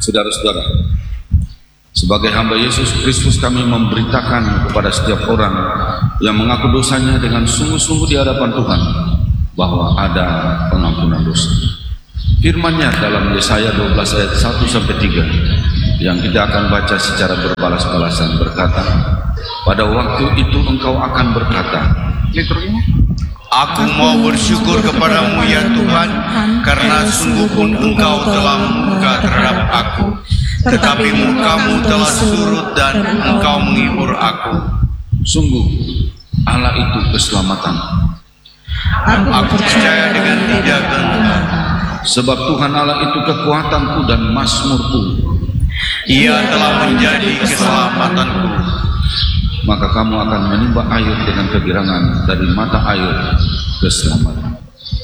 Saudara-saudara, sebagai hamba Yesus Kristus kami memberitakan kepada setiap orang yang mengaku dosanya dengan sungguh-sungguh di hadapan Tuhan bahwa ada pengampunan dosa. Firman-Nya dalam Yesaya 12 ayat 1-3 yang kita akan baca secara berbalas-balasan berkata, pada waktu itu engkau akan berkata, aku mau bersyukur kepadamu ya Tuhan, karena sungguh pun engkau telah murka terhadap aku, tetapi murkamu telah surut dan engkau menghibur aku. Sungguh Allah itu keselamatan. Aku percaya dengan tidak gentar. Sebab Tuhan Allah itu kekuatanku dan mazmurku. Ia telah menjadi keselamatanku. Maka kamu akan menimba air dengan kegirangan dari mata air keselamatan.